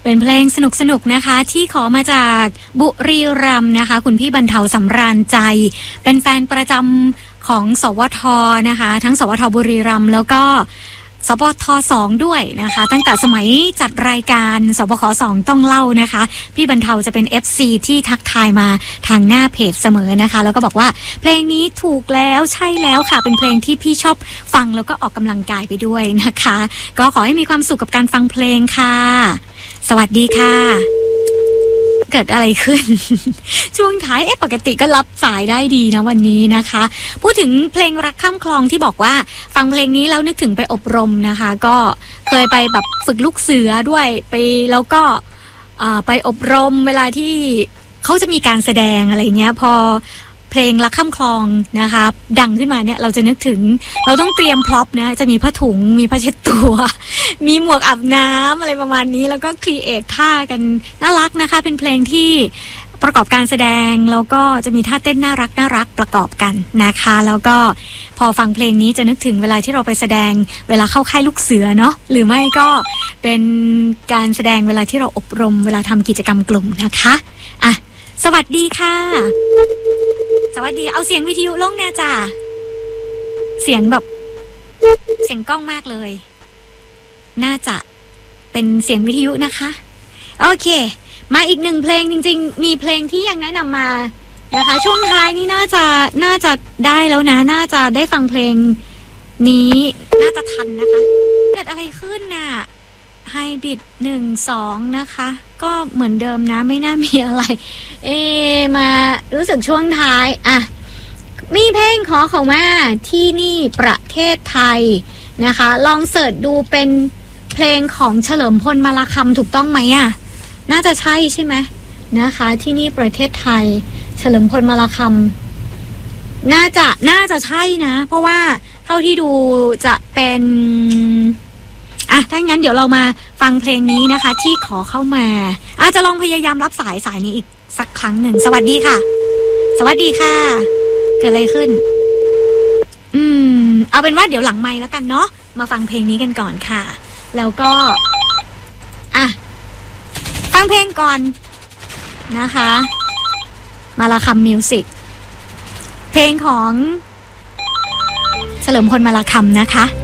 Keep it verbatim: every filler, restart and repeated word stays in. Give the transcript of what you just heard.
เป็นเพลงสนุกๆนะคะที่ขอมาจากบุรีรัมย์นะคะคุณพี่บรรเทาสำราญใจเป็นแฟนประจำของสวทนะคะทั้งสวทบุรีรัมย์แล้วก็สปทสองด้วยนะคะตั้งแต่สมัยจัดรายการสปขสองต้องเล่านะคะพี่บรรเทาจะเป็น เอฟ ซี ที่ทักทายมาทางหน้าเพจเสมอนะคะแล้วก็บอกว่าเพลงนี้ถูกแล้วใช่แล้วค่ะเป็นเพลงที่พี่ชอบฟังแล้วก็ออกกำลังกายไปด้วยนะคะก็ขอให้มีความสุขกับการฟังเพลงค่ะสวัสดีค่ะเกิดอะไรขึ้น ช่วงท้ายเอ๊ะปกติก็รับสายได้ดีนะวันนี้นะคะพูดถึงเพลงรักข้ามคลองที่บอกว่าฟังเพลงนี้แล้วนึกถึงไปอบรมนะคะก็เคยไปแบบฝึกลูกเสือด้วยไปแล้วก็ไปอบรมเวลาที่เขาจะมีการแสดงอะไรเงี้ยพอเพลงรักข้ามคลองนะคะดังขึ้นมาเนี่ยเราจะนึกถึงเราต้องเตรียมพร็อพนะจะมีผ้าถุงมีผ้าเช็ดตัวมีหมวกอาบน้ำอะไรประมาณนี้แล้วก็ครีเอทท่ากันน่ารักนะคะเป็นเพลงที่ประกอบการแสดงแล้วก็จะมีท่าเต้นน่ารักน่ารักประกอบกันนะคะแล้วก็พอฟังเพลงนี้จะนึกถึงเวลาที่เราไปแสดงเวลาเข้าค่ายลูกเสือเนาะหรือไม่ก็เป็นการแสดงเวลาที่เราอบรมเวลาทำกิจกรรมกลุ่มนะคะอ่ะสวัสดีค่ะสวัสดีเอาเสียงวิทยุลงแน่จ้าเสียงแบบเสียงกล้องมากเลยน่าจะเป็นเสียงวิทยุนะคะโอเคมาอีกหนึ่งเพลงจริงๆมีเพลงที่ยังแนะนำมานะคะช่วงท้ายนี่น่าจะน่าจะได้แล้วนะน่าจะได้ฟังเพลงนี้น่าจะทันนะคะเกิดอะไรขึ้นน่ะไฮบริดหนึ่งสองนะคะก็เหมือนเดิมนะไม่น่ามีอะไรเอมารู้สึกช่วงท้ายอ่ะมีเพลงขอเขามาที่นี่ประเทศไทยนะคะลองเสิร์ชดูเป็นเพลงของเฉลิมพลมาลาคัมถูกต้องไหมอ่ะน่าจะใช่ใช่ไหมนะคะที่นี่ประเทศไทยเฉลิมพลมาลาคัมน่าจะน่าจะใช่นะเพราะว่าเท่าที่ดูจะเป็นอ่ะถ้างั้นเดี๋ยวเรามาฟังเพลงนี้นะคะที่ขอเข้ามาอาจจะลองพยายามรับสายสายนี้อีกสักครั้งหนึ่งสวัสดีค่ะสวัสดีค่ะเกิดอะไรขึ้นอืมเอาเป็นว่าเดี๋ยวหลังไมค์แล้วกันเนาะมาฟังเพลงนี้กันก่อนค่ะแล้วก็อ่ะฟังเพลงก่อนนะคะมาลาคัมมิวสิกเพลงของเฉลิมพลมาลาคัมนะคะ